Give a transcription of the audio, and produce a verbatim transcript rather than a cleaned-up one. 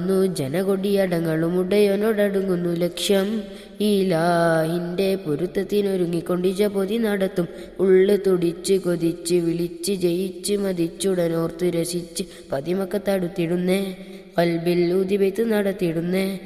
പാടുന്നു ജനകൊടിയടങ്ങളും ഉടയോനോടടുങ്ങുന്നു ലക്ഷ്യം ഈലാഹിന്റെ പൊരുത്തത്തിനൊരുങ്ങിക്കൊണ്ടിജ പൊതി നടത്തും ഉള്ളു തുടിച്ച് കൊതിച്ച് വിളിച്ച് ജയിച്ച് മതിച്ചുടനോർത്തു രസിച്ച് പതിമക്ക തടുത്തിടുന്നേ കൽബിൽ ഊതിബെയ്ത്ത് നടത്തിയിടുന്നേ